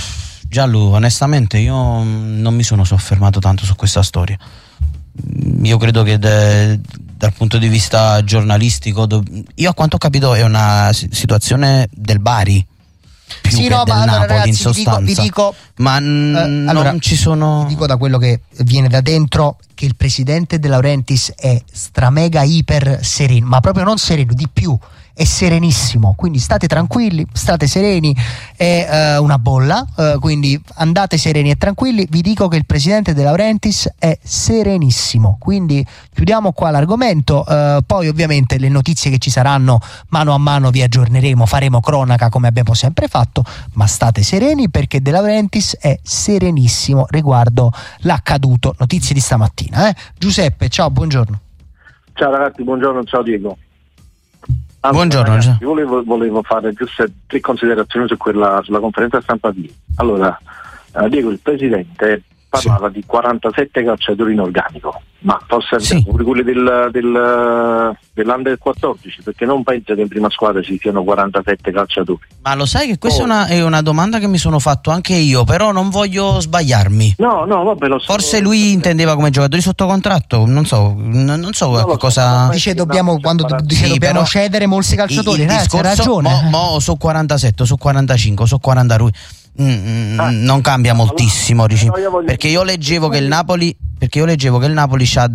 Gianlu, onestamente io non mi sono soffermato tanto su questa storia. Io credo che dal punto di vista giornalistico, io a quanto ho capito è una situazione del Bari più sì, che no, del ma Napoli, ragazzi, in sostanza. vi dico ma allora, non ci sono. Vi dico da quello che viene da dentro che il presidente De Laurentiis è stramega iper sereno, ma proprio non sereno, di più, è serenissimo, quindi state tranquilli, state sereni, è una bolla, quindi andate sereni e tranquilli. Vi dico che il presidente De Laurentiis è serenissimo, quindi chiudiamo qua l'argomento, poi ovviamente le notizie che ci saranno mano a mano vi aggiorneremo, faremo cronaca come abbiamo sempre fatto, ma state sereni perché De Laurentiis è serenissimo riguardo l'accaduto. Notizie di stamattina. Giuseppe, ciao, buongiorno. Ciao ragazzi, buongiorno, ciao Diego. Buongiorno. Ragazzi, volevo fare giusto 3 considerazioni sulla conferenza stampa di. Allora, Diego, il presidente parlava di 47 calciatori in organico, ma forse pure quelli dell'Under 14, perché non penso che in prima squadra ci siano 47 calciatori. Ma lo sai che questa è una domanda che mi sono fatto anche io, però non voglio sbagliarmi. No, vabbè, lo so. Forse lui intendeva come giocatori sotto contratto, non so cosa. Dice dobbiamo cedere molti calciatori, hai ragione. Mo su 47, su 45, su 40 lui. Non cambia moltissimo, perché io leggevo che il Napoli c'ha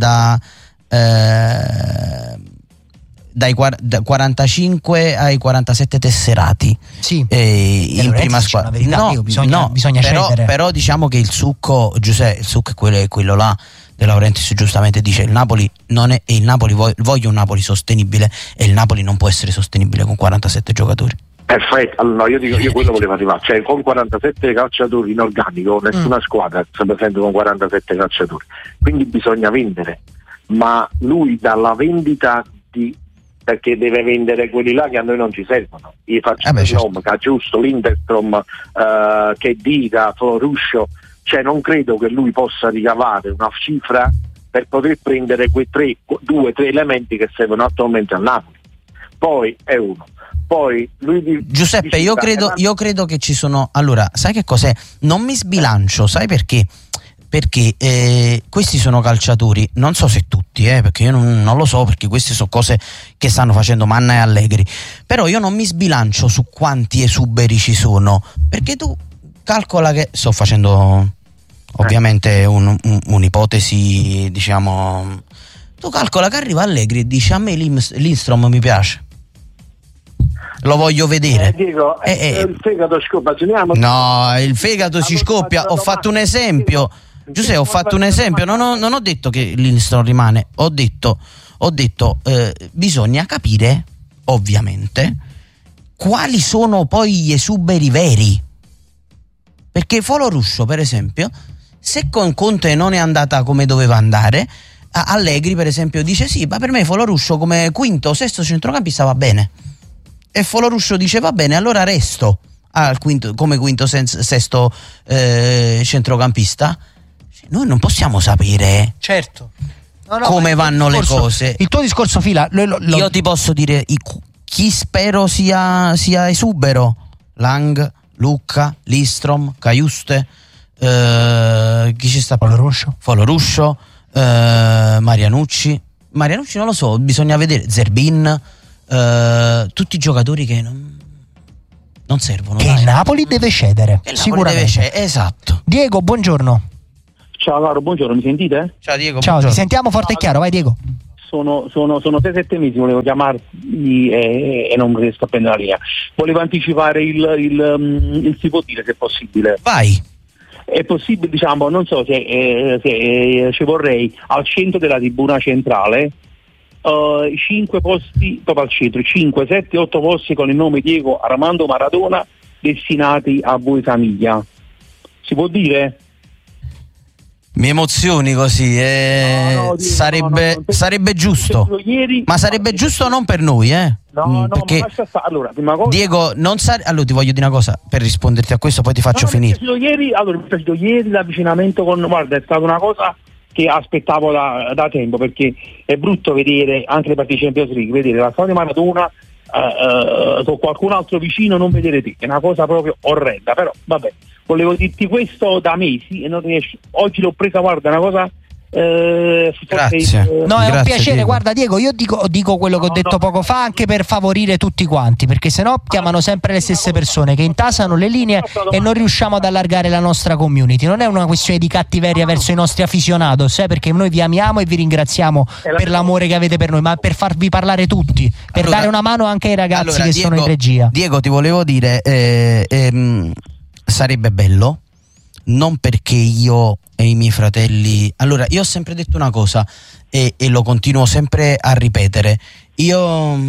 dai 45 ai 47 tesserati in prima squadra. Bisogna cedere. Però diciamo che il succo è quello là. De Laurentiis giustamente dice il Napoli voglio un Napoli sostenibile, e il Napoli non può essere sostenibile con 47 giocatori. Perfetto, allora io quello volevo arrivare, cioè con 47 calciatori in organico nessuna squadra si presenta con 47 calciatori, quindi bisogna vendere, ma lui dalla vendita perché deve vendere quelli là che a noi non ci servono. Io faccio il nome, che giusto, Lindstrom, che dica, Floruscio, cioè non credo che lui possa ricavare una cifra per poter prendere quei 2-3 elementi che servono attualmente al Napoli. Poi è uno. Poi lui Giuseppe, io credo che ci sono. Allora, sai che cos'è? Non mi sbilancio, sai perché? Perché questi sono calciatori, non so se tutti, perché io non lo so, perché queste sono cose che stanno facendo Manna e Allegri, però io non mi sbilancio su quanti esuberi ci sono, perché tu calcola che sto facendo ovviamente un'ipotesi, diciamo, tu calcola che arriva Allegri e dice a me Lindstrom mi piace, lo voglio vedere. Dico, il fegato scoppia. No, il fegato si scoppia. Ho fatto un esempio, Giuseppe, ho fatto un esempio. Non ho detto che Lindstrom rimane. Ho detto bisogna capire, ovviamente, quali sono poi gli esuberi veri. Perché Foloruscio, per esempio, se con Conte non è andata come doveva andare, Allegri, per esempio, dice sì, ma per me Foloruscio come quinto o sesto centrocampista va bene. E Foloruscio dice va bene, allora resto come quinto sesto centrocampista. Noi non possiamo sapere come vanno le cose. Il tuo discorso fila. Io ti posso dire chi spero sia esubero: Lang, Lucca, Lindstrom, Cajuste, chi ci sta? Foloruscio, Marianucci non lo so, bisogna vedere. Zerbin, tutti i giocatori che non servono. Che il Napoli deve cedere, sicuramente. Esatto. Diego, buongiorno. Ciao caro, buongiorno, mi sentite? Ciao Diego. Ciao, ti sentiamo forte e chiaro, vai Diego. Sono 6-7 mesi, volevo chiamarti e non riesco a prendere la linea. Volevo anticipare il si può dire, se è possibile. Vai. È possibile, diciamo, non so se ci vorrei al centro della tribuna centrale 5 posti proprio al centro, 5, 7, 8 posti con il nome Diego Armando Maradona destinati a voi famiglia. Si può dire? Mi emozioni così, sarebbe giusto. Ma sarebbe giusto non per noi, perché allora, prima cosa, Diego, allora ti voglio dire una cosa per risponderti a questo, poi ti faccio finire. Mi è piaciuto ieri l'avvicinamento guarda, è stata una cosa che aspettavo da tempo, perché è brutto vedere anche le partite Champions League, vedere la storia di Maradona con qualcun altro vicino, non vedere te, è una cosa proprio orrenda, però vabbè, volevo dirti questo da mesi e non riesco. Oggi l'ho presa, guarda, una cosa. Grazie. No, è un piacere, Diego. guarda Diego, io dico quello che ho detto poco fa anche per favorire tutti quanti, perché sennò chiamano sempre le stesse persone che intasano le linee e non riusciamo ad allargare la nostra community. Non è una questione di cattiveria verso i nostri aficionados, perché noi vi amiamo e vi ringraziamo per l'amore che avete per noi, ma per farvi parlare tutti, per dare una mano anche ai ragazzi che sono in regia. Diego, ti volevo dire, sarebbe bello, non perché io e i miei fratelli. Allora, io ho sempre detto una cosa e lo continuo sempre a ripetere. Io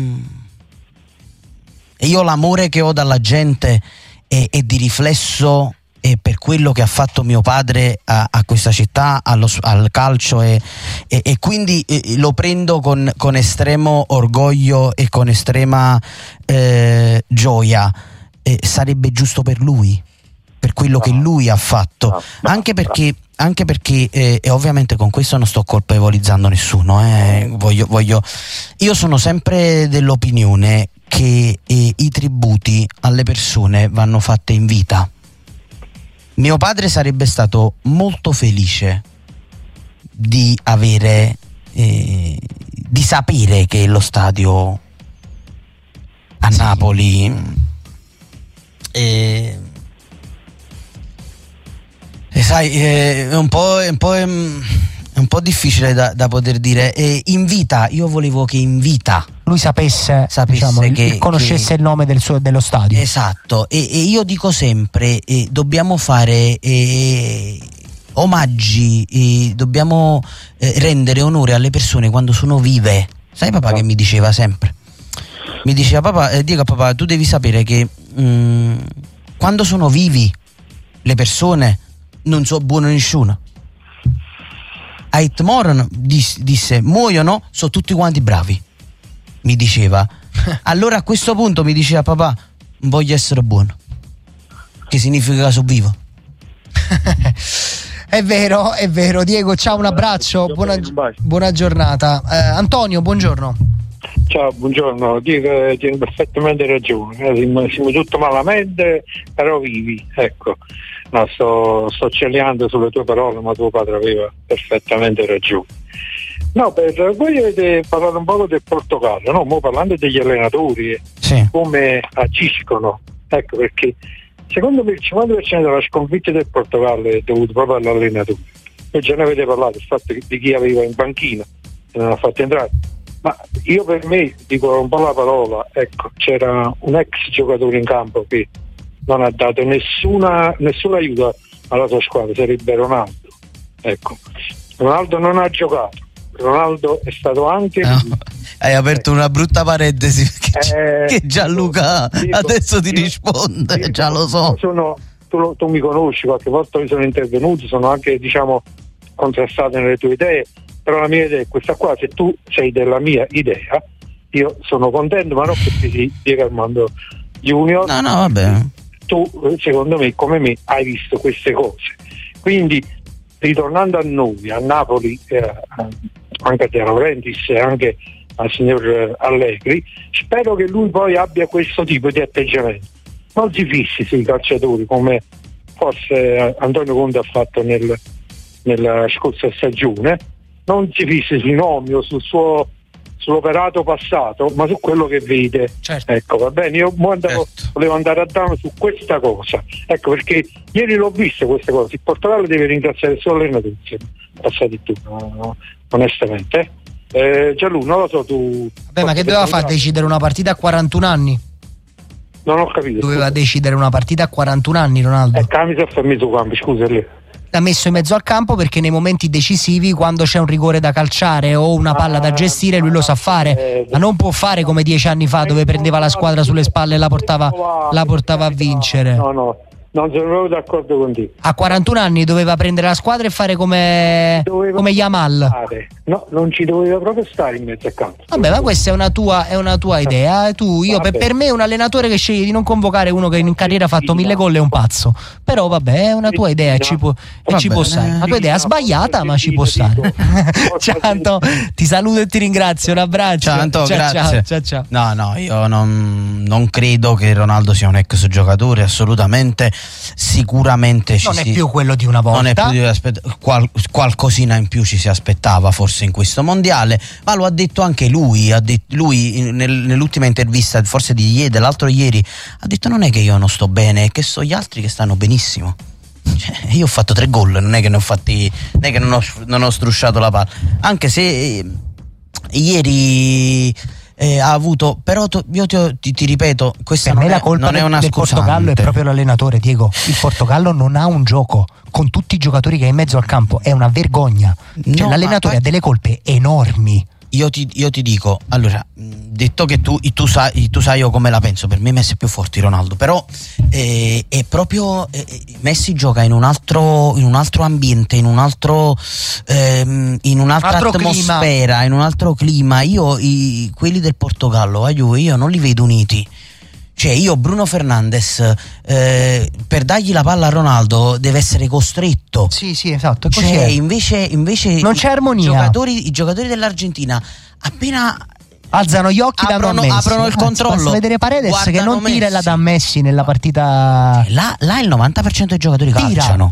l'amore che ho dalla gente è di riflesso per quello che ha fatto mio padre a questa città, al calcio, e quindi lo prendo con estremo orgoglio e con estrema gioia. Sarebbe giusto per lui, per quello che lui ha fatto, anche perché e ovviamente con questo non sto colpevolizzando nessuno, io sono sempre dell'opinione che i tributi alle persone vanno fatte in vita. Mio padre sarebbe stato molto felice di avere di sapere che lo stadio a Napoli sai, è un po' difficile da poter dire. In vita, io volevo che in vita lui sapesse diciamo, che conoscesse il nome dello stadio. Esatto, e io dico sempre, dobbiamo fare omaggi, dobbiamo rendere onore alle persone quando sono vive. Sai papà che mi diceva sempre? Mi diceva papà, dico a papà, tu devi sapere che quando sono vivi le persone non so buono nessuno. A Itmoron disse muoiono, sono tutti quanti bravi, mi diceva. Allora a questo punto mi diceva papà, voglio essere buono, che significa che sono vivo. È vero Diego, ciao, un abbraccio, buona giornata. Antonio, buongiorno. Ciao, buongiorno. Diego, tieni perfettamente ragione, siamo tutto malamente però vivi, ecco. No, sto celiando sulle tue parole, ma tuo padre aveva perfettamente ragione. No, voi avete parlato un po' del Portogallo, no? Mo parlando degli allenatori, come agiscono, ecco, perché secondo me il 50% della sconfitta del Portogallo è dovuto proprio all'allenatore. Voi già ne avete parlato, il fatto di chi aveva in panchina e non ha fatto entrare. Ma io per me, dico un po' la parola, ecco, c'era un ex giocatore in campo che non ha dato nessuna aiuto alla sua squadra, sarebbe Ronaldo. Ecco, Ronaldo non ha giocato, Ronaldo è stato anche hai aperto una brutta parentesi che Gianluca adesso ti risponde, già lo so. Tu mi conosci, qualche volta mi sono intervenuto, sono anche contrastato nelle tue idee, però la mia idea è questa qua. Se tu sei della mia idea, io sono contento, ma non perché si piega al mondo junior. No, vabbè. Tu, secondo me, come me, hai visto queste cose. Quindi, ritornando a noi, a Napoli, anche a De Laurentiis e anche al signor Allegri, spero che lui poi abbia questo tipo di atteggiamento. Non si fissi sui calciatori come forse Antonio Conte ha fatto nella scorsa stagione, non si fissi sui nomi o sull'operato passato, ma su quello che vede. Certo. Ecco, va bene, io volevo andare a dare su questa cosa, ecco, perché ieri l'ho visto queste cose. Il Portogallo deve ringraziare solo l'allenatore, passati tu, onestamente. Gianlu, non lo so, tu. Vabbè, ma che doveva fare, decidere una partita a 41 anni? Non ho capito. Doveva decidere una partita a 41 anni, Ronaldo. Camisa a mezzo campo, scusa lì. L'ha messo in mezzo al campo perché nei momenti decisivi, quando c'è un rigore da calciare o una palla da gestire, lui lo sa fare, ma non può fare come 10 anni fa, dove prendeva la squadra sulle spalle e la portava a vincere. No, non sono proprio d'accordo con te. A 41 anni doveva prendere la squadra e fare come Yamal. No, non ci doveva proprio stare in mezzo al campo. Vabbè, ma questa è una tua idea. Per me un allenatore che sceglie di non convocare uno che in carriera ha fatto 1000 gol è un pazzo. Però vabbè, è una tua idea, ci può stare. La tua idea è sbagliata, ma ci può stare. Ciao Anto, ti saluto e ti ringrazio, un abbraccio. Ciao Anto, grazie. Ciao. No, io non credo che Ronaldo sia un ex giocatore, assolutamente. sicuramente non è più quello di una volta, non è più qualcosina in più ci si aspettava forse in questo mondiale, ma lo ha detto anche lui. Lui nell'ultima intervista, forse dell'altro ieri, ha detto: non è che io non sto bene, è che so gli altri che stanno benissimo. Cioè, io ho fatto 3 gol, non è che non ho strusciato la palla, anche se ieri ha avuto, però io ti ripeto, questa per me la colpa del Portogallo è proprio l'allenatore, Diego. Il Portogallo non ha un gioco con tutti i giocatori che ha in mezzo al campo, è una vergogna. Cioè, l'allenatore ha delle colpe enormi. Io ti dico, allora, detto che tu sai io come la penso, per me Messi è più forte di Ronaldo, però è proprio Messi gioca in un altro ambiente, in un'altra atmosfera, in un altro clima. Quelli del Portogallo, io non li vedo uniti. Cioè, Bruno Fernandes per dargli la palla a Ronaldo deve essere costretto. Sì, esatto. Così cioè, invece non c'è armonia. I giocatori dell'Argentina appena alzano gli occhi, aprono il controllo. Basta vedere Paredes che non tira e la dà Messi nella partita. Là il 90% dei giocatori calciano,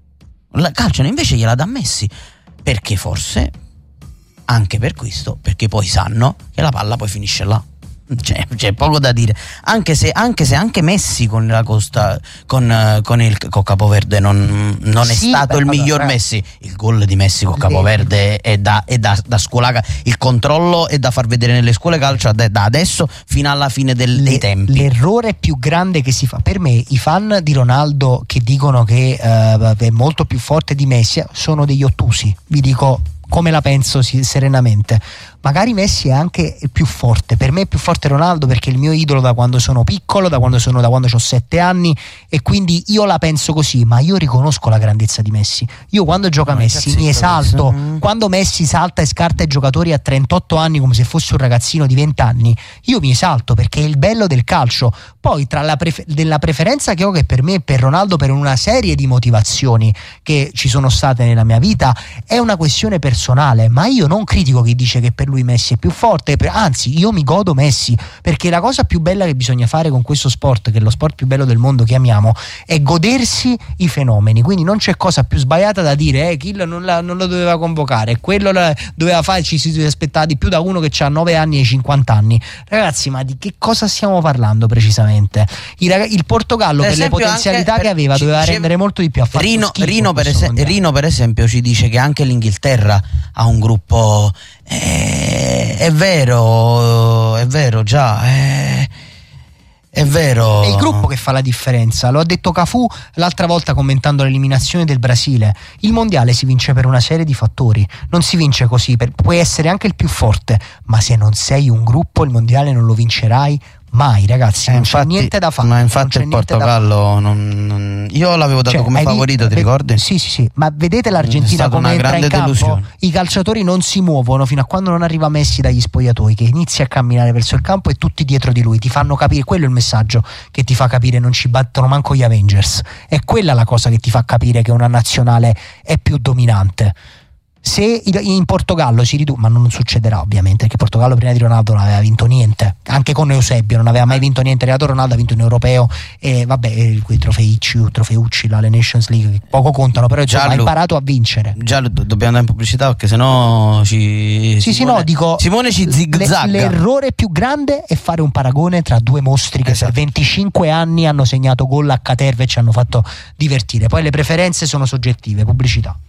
invece gliela dà Messi, perché forse anche per questo, perché poi sanno che la palla poi finisce là. C'è poco da dire, anche se anche Messi con la Costa con Capoverde non è stato il miglior Messi. Il gol di Messi con Capoverde è da scuola, il controllo è da far vedere nelle scuole calcio da adesso fino alla fine dei tempi. L'errore più grande che si fa, per me, i fan di Ronaldo che dicono che è molto più forte di Messi sono degli ottusi. Vi dico come la penso serenamente. Magari Messi è anche più forte, per me è più forte Ronaldo perché è il mio idolo da quando sono piccolo, da quando ho 7 anni, e quindi io la penso così, ma io riconosco la grandezza di Messi. Io quando gioca Messi mi esalto, quando Messi salta e scarta i giocatori a 38 anni come se fosse un ragazzino di 20 anni, io mi esalto perché è il bello del calcio. Poi tra della preferenza che ho, che per me è per Ronaldo per una serie di motivazioni che ci sono state nella mia vita, è una questione personale, ma io non critico chi dice che per lui Messi è più forte, anzi io mi godo Messi, perché la cosa più bella che bisogna fare con questo sport, che è lo sport più bello del mondo che amiamo, è godersi i fenomeni. Quindi non c'è cosa più sbagliata da dire Kill non lo doveva convocare, quello doveva fare, ci si aspettava di più da uno che ha 9 anni e 50 anni. Ragazzi, ma di che cosa stiamo parlando precisamente? Il Portogallo, per le potenzialità che aveva, doveva rendere molto di più. Rino per esempio ci dice che anche l'Inghilterra ha un gruppo. È vero, già. È vero. È il gruppo che fa la differenza. Lo ha detto Cafù l'altra volta commentando l'eliminazione del Brasile. Il mondiale si vince per una serie di fattori. Non si vince così. Puoi essere anche il più forte, ma se non sei un gruppo il mondiale non lo vincerai mai, ragazzi. Non c'è niente da fare. Ma infatti il Portogallo io l'avevo dato come favorito, ti ricordi? Sì, ma vedete l'Argentina come entra in campo? I calciatori non si muovono fino a quando non arriva Messi dagli spogliatoi, che inizia a camminare verso il campo e tutti dietro di lui ti fanno capire. Quello è il messaggio che ti fa capire non ci battono manco gli Avengers. È quella la cosa che ti fa capire che una nazionale è più dominante. Se in Portogallo si riduce, ma non succederà ovviamente, perché Portogallo prima di Ronaldo non aveva vinto niente, anche con Eusebio non aveva mai vinto niente. Ronaldo ha vinto un europeo e quei trofeucci, le Nations League che poco contano, però ha imparato a vincere. Già dobbiamo andare in pubblicità perché sennò Simone ci zigzagga. L'errore più grande è fare un paragone tra due mostri che per 25 anni hanno segnato gol a caterve e ci hanno fatto divertire. Poi le preferenze sono soggettive. Pubblicità.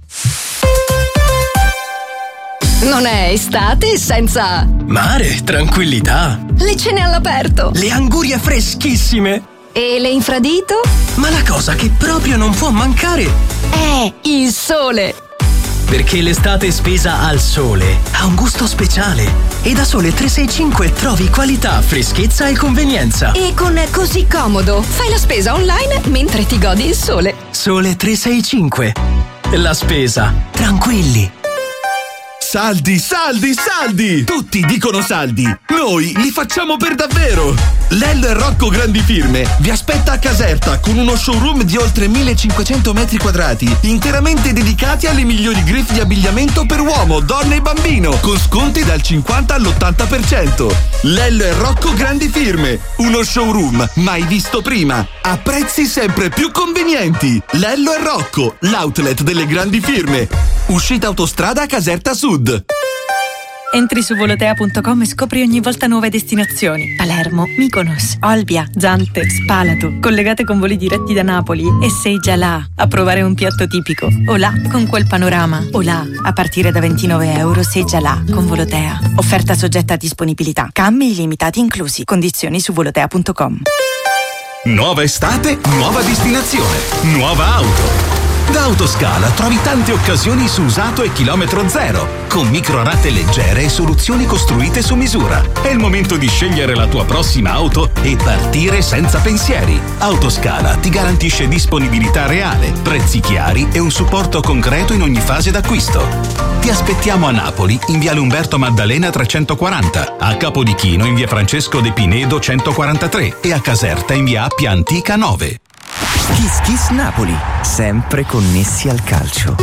Non è estate senza mare, tranquillità, le cene all'aperto, le angurie freschissime e le infradito. Ma la cosa che proprio non può mancare è il sole. Perché l'estate spesa al sole ha un gusto speciale e da Sole 365 trovi qualità, freschezza e convenienza. E con Così Comodo fai la spesa online mentre ti godi il sole. Sole 365. La spesa tranquilli. Saldi, saldi, saldi! Tutti dicono saldi, noi li facciamo per davvero! Lello e Rocco Grandi Firme vi aspetta a Caserta con uno showroom di oltre 1500 metri quadrati, interamente dedicati alle migliori griffe di abbigliamento per uomo, donna e bambino, con sconti dal 50 all'80%. Lello e Rocco Grandi Firme, uno showroom mai visto prima, a prezzi sempre più convenienti. Lello e Rocco, l'outlet delle grandi firme. Uscita autostrada Caserta Sud. Entri su volotea.com e scopri ogni volta nuove destinazioni. Palermo, Mykonos, Olbia, Zante, Spalato, collegate con voli diretti da Napoli. E sei già là a provare un piatto tipico. O là con quel panorama. O là a partire da €29 sei già là con Volotea. Offerta soggetta a disponibilità. Cambi illimitati inclusi. Condizioni su volotea.com. Nuova estate, nuova destinazione, nuova auto. Da Autoscala trovi tante occasioni su usato e chilometro zero, con microrate leggere e soluzioni costruite su misura. È il momento di scegliere la tua prossima auto e partire senza pensieri. Autoscala ti garantisce disponibilità reale, prezzi chiari e un supporto concreto in ogni fase d'acquisto. Ti aspettiamo a Napoli, in viale Umberto Maddalena 340, a Capodichino in via Francesco De Pinedo 143 e a Caserta in via Appia Antica 9. Kiss Kiss Napoli, sempre connessi al calcio.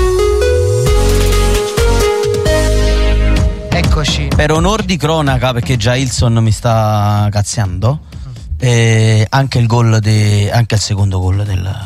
Eccoci. Per onor di cronaca, perché già Ilson mi sta cazziando, anche il secondo gol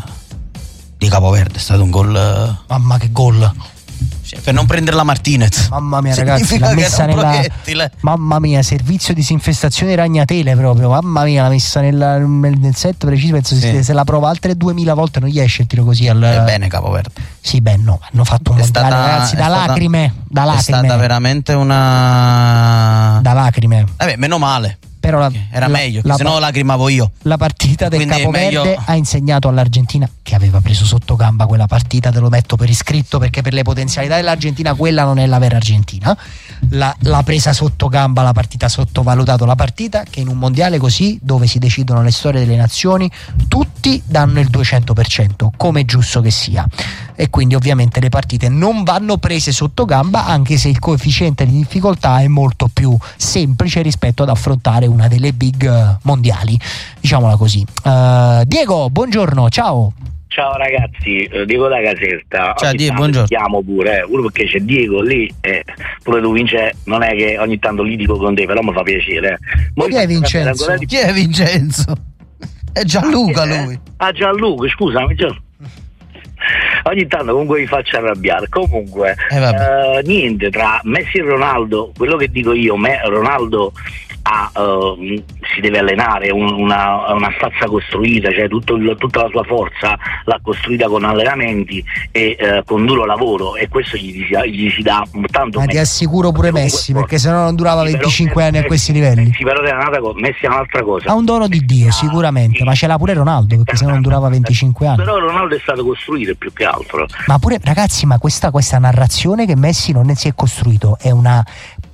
di Capoverde è stato un gol. Mamma che gol! Per non prendere la Martinez. Mamma mia, ragazzi, l'ha messa mamma mia, servizio disinfestazione ragnatele proprio. Mamma mia, l'ha messa nel set preciso. Penso se la prova altre 2000 volte non gli esce il tiro così. Bene Capoverde. Sì, no, hanno fatto un mondiale, ragazzi, da lacrime. È stata veramente una. Da lacrime. Vabbè, meno male. Però era meglio, se no lacrimavo io. La partita del Capoverde ha insegnato all'Argentina, che aveva preso sotto gamba quella partita, te lo metto per iscritto, perché per le potenzialità dell'Argentina quella non è la vera Argentina. L'ha presa sotto gamba la partita, sottovalutato la partita, che in un mondiale così, dove si decidono le storie delle nazioni, tutti danno il 200%, come è giusto che sia. E quindi ovviamente le partite non vanno prese sotto gamba, anche se il coefficiente di difficoltà è molto più semplice rispetto ad affrontare una delle big mondiali, diciamola così. Diego, buongiorno, ciao. Ciao ragazzi, Diego da Caserta. Ciao Diego, buongiorno. Chiamo pure, uno perché c'è Diego lì, pure tu Vincenzo, non è che ogni tanto litigo con te, però mi fa piacere. Chi è Vincenzo? Chi è Vincenzo? È Gianluca lui. Ah, Gianluca, scusami. Ogni tanto comunque vi faccio arrabbiare. Comunque niente, tra Messi e Ronaldo, quello che dico io, Ronaldo si deve allenare, una stazza costruita, cioè tutta la sua forza l'ha costruita con allenamenti e con duro lavoro, e questo gli si dà tanto. Ma ti assicuro pure Messi, perché sennò non durava 25 anni a questi livelli. Messi però Messi è un'altra cosa. Ha un dono di Dio sicuramente, ma ce l'ha pure Ronaldo, perché sennò non durava 25 anni. Però Ronaldo è stato costruito più che altro. Ma pure ragazzi, ma questa narrazione che Messi non si è costruito è una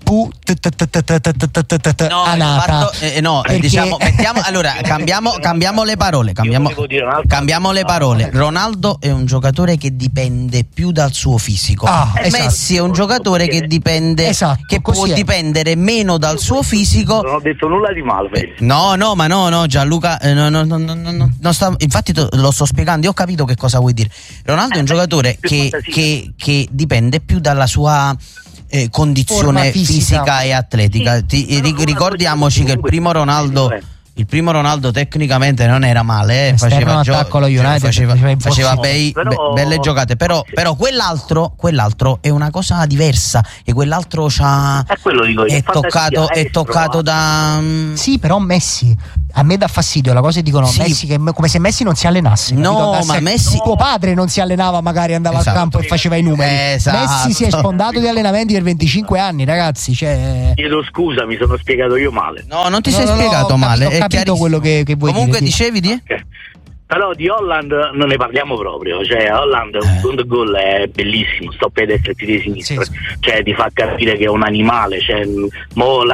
anata. Diciamo, allora cambiamo le parole. Cambiamo le parole. Ronaldo è un giocatore che dipende più dal suo fisico. Messi è un giocatore che dipende, che può dipendere meno dal suo fisico. Non ho detto nulla di male. No, Gianluca, infatti lo sto spiegando. Io ho capito che cosa vuoi dire. Ronaldo è un giocatore che dipende più dalla sua condizione fisica e atletica. Ricordiamoci che il primo Ronaldo tecnicamente non era male, faceva belle giocate, però quell'altro è una cosa diversa, e quell'altro è toccato da. Sì, però Messi, a me dà fastidio la cosa che dicono Messi, che come se Messi non si allenasse. Messi, tuo padre non si allenava, magari andava al campo e faceva i numeri. Messi si è sfondato di allenamenti per 25 anni, ragazzi. Chiedo scusa, mi sono spiegato io male. No, non ti sei spiegato male. Ho capito quello che vuoi comunque dire. Dicevi di? Però di Holland non ne parliamo proprio, cioè Holland un secondo gol è bellissimo, sto pedestre di sinistra, cioè ti fa capire che è un animale, cioè